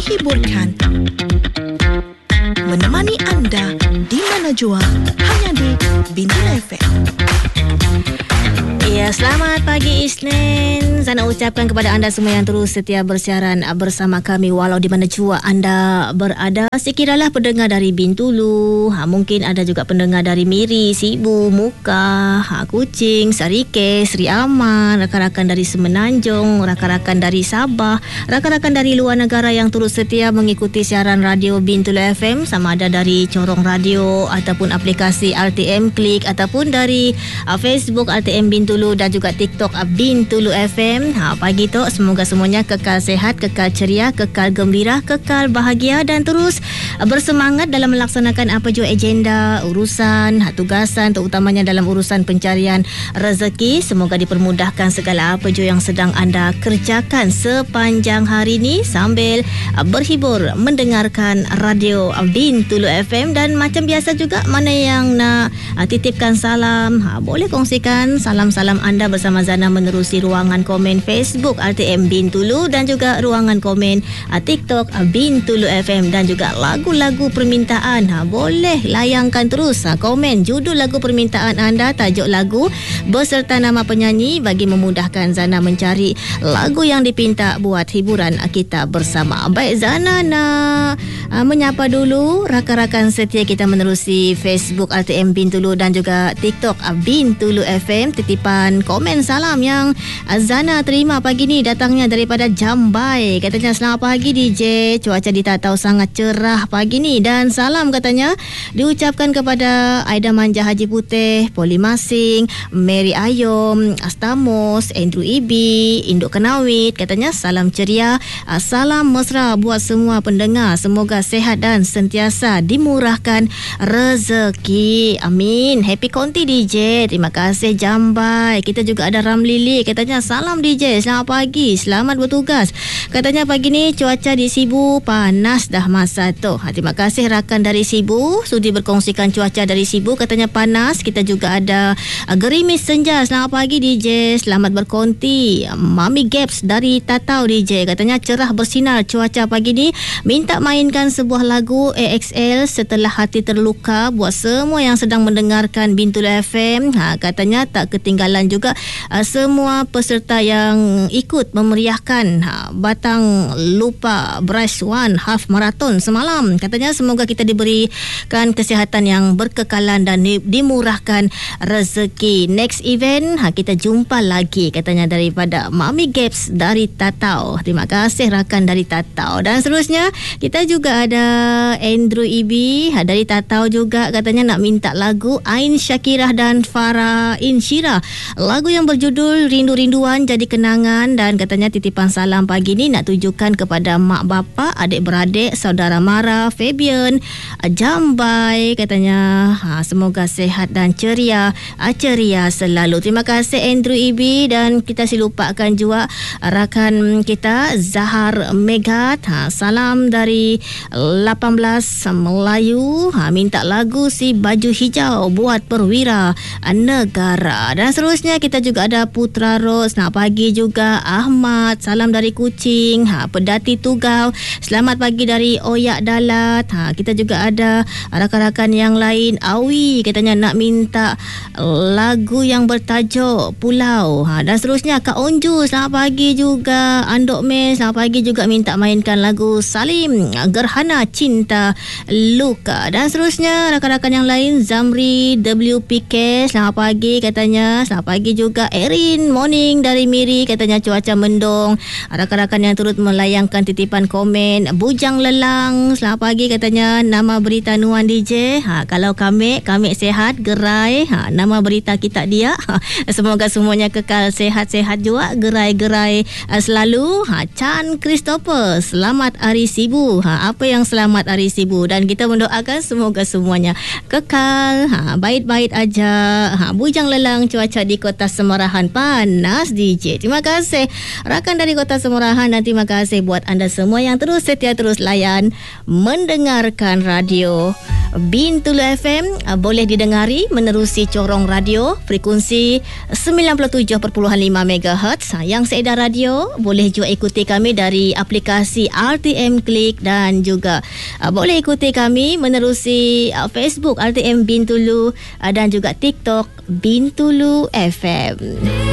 menghiburkan, menemani anda di mana jua, hanya di Bintulu FM. Ya, selamat pagi Isnin. Saya nak ucapkan kepada anda semua yang terus setia bersiaran bersama kami walau di mana jua anda berada. Sekiralah pendengar dari Bintulu, mungkin ada juga pendengar dari Miri, Sibu, Muka, Kuching, Sarike, Sri Aman, rakan-rakan dari Semenanjung, rakan-rakan dari Sabah, rakan-rakan dari luar negara yang terus setia mengikuti siaran radio Bintulu FM, sama ada dari corong radio ataupun aplikasi RTM Klik ataupun dari Facebook RTM Bintulu dan juga TikTok Bintulu FM. Pagi tu semoga semuanya kekal sehat, kekal ceria, kekal gembira, kekal bahagia dan terus bersemangat dalam melaksanakan apa jua agenda, urusan, tugasan, terutamanya dalam urusan pencarian rezeki. Semoga dipermudahkan segala apa jua yang sedang anda kerjakan sepanjang hari ini sambil berhibur mendengarkan radio Bintulu FM. Dan macam biasa juga, mana yang nak titipkan salam, boleh kongsikan salam-salam anda bersama Zana menerusi ruangan komen Facebook RTM Bintulu dan juga ruangan komen TikTok Bintulu FM dan juga lagu-lagu permintaan. Boleh layangkan terus komen judul lagu permintaan anda, tajuk lagu beserta nama penyanyi bagi memudahkan Zana mencari lagu yang dipinta buat hiburan kita bersama. Baik, Zana nak menyapa dulu rakan-rakan setia kita menerusi Facebook RTM Bintulu dan juga TikTok Bintulu FM. Titipan komen salam yang Zana terima pagi ni datangnya daripada Jambai. Katanya selamat pagi DJ, cuaca di Tatau sangat cerah pagi ni dan salam katanya diucapkan kepada Aida Manja Haji Putih, Poli Masing, Mary Ayom, Astamos, Andrew Ibi, Induk Kenawit. Katanya salam ceria, salam mesra buat semua pendengar, semoga sehat dan sentiasa dimurahkan rezeki, amin. Happy Konti DJ, terima kasih Jambai. Kita juga ada Ramlili, katanya salam DJ, selamat pagi, selamat bertugas. Katanya pagi ni cuaca di Sibu panas dah masa tu. Terima kasih rakan dari Sibu sudi berkongsikan cuaca dari Sibu, katanya panas. Kita juga ada gerimis senja, selamat pagi DJ, selamat berkonti. Mami Gaps dari Tatau DJ, katanya cerah bersinar cuaca pagi ni, minta mainkan sebuah lagu AXL Setelah Hati Terluka buat semua yang sedang mendengarkan Bintulu FM. Katanya tak ketinggalan juga semua peserta yang ikut memeriahkan Batang Lupa Brace One Half Marathon semalam. Katanya semoga kita diberikan kesihatan yang berkekalan dan dimurahkan rezeki. Next event kita jumpa lagi, katanya daripada Mami Gaps dari Tatau. Terima kasih rakan dari Tatau. Dan seterusnya kita juga ada Andrew Ibi dari Tatau juga, katanya nak minta lagu Ain Syakirah dan Farah Insyirah, lagu yang berjudul Rindu-Rinduan Jadi Kenangan. Dan katanya titipan salam pagi ni nak tujukan kepada mak bapa, adik-beradik, saudara mara, Fabian, Jambai. Katanya semoga sehat dan ceria selalu. Terima kasih Andrew Ibi. Dan kita silupakan juga rakan kita Zahar Megat, salam dari 18 Melayu, minta lagu Si Baju Hijau buat perwira negara. Dan seterusnya kita juga ada Putra Ros, selamat pagi juga. Ahmad, salam dari Kuching, Pedati Tugau, selamat pagi dari Oyak Dalat. Kita juga ada rakan-rakan yang lain. Awi katanya nak minta lagu yang bertajuk Pulau. Dan seterusnya Kak Onju, selamat pagi juga. Andok Mes, selamat pagi juga, minta mainkan lagu Salim, Gerhana Cinta Luka. Dan seterusnya rakan-rakan yang lain. Zamri WPK, selamat pagi katanya. Selamat pagi juga Erin, morning dari Miri, katanya cuaca mendung. Rakan-rakan yang turut melayangkan titipan komen. Bujang Lelang, selamat pagi katanya, nama berita Nuan DJ. Kalau kami sehat, gerai. Nama berita kita dia. Semoga semuanya kekal sehat-sehat juga, gerai-gerai selalu. Chan Christopher, selamat Hari Sibu. Apa yang selamat Hari Sibu, dan kita mendoakan semoga semuanya kekal baik-baik aja. Bujang Lelang, cuaca di Kota Semerahan panas DJ. Terima kasih rakan dari Kota Semerahan dan terima kasih buat anda semua yang terus setia, terus layan mendengarkan radio Bintulu FM boleh didengari menerusi corong radio frekuensi 97.5 MHz. Yang seedar radio boleh juga ikuti kami dari aplikasi RTM Klik dan juga boleh ikuti kami menerusi Facebook RTM Bintulu dan juga TikTok Bintulu FM.